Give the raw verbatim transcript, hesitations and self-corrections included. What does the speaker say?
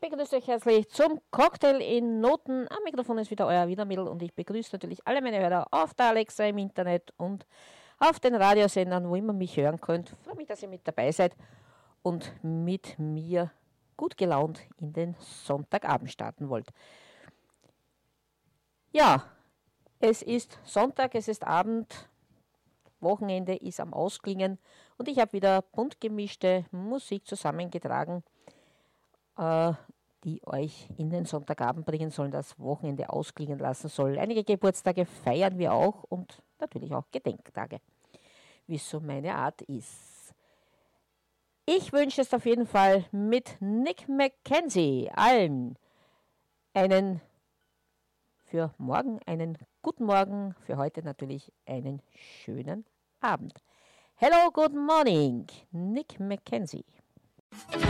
begrüße euch herzlich zum Cocktail in Noten. Am Mikrofon ist wieder euer Wiedermittel und ich begrüße natürlich alle meine Hörer auf der Alexa im Internet und auf den Radiosendern, wo immer mich hören könnt. Ich freue mich, dass ihr mit dabei seid und mit mir gut gelaunt in den Sonntagabend starten wollt. Ja, es ist Sonntag, es ist Abend, Wochenende ist am Ausklingen und ich habe wieder bunt gemischte Musik zusammengetragen, äh, die euch in den Sonntagabend bringen sollen, das Wochenende ausklingen lassen soll. Einige Geburtstage feiern wir auch und natürlich auch Gedenktage, wie es so meine Art ist. Ich wünsche es auf jeden Fall mit Nick Mackenzie allen einen für morgen einen guten Morgen, für heute natürlich einen schönen Abend. Hello, good morning, Nick Mackenzie.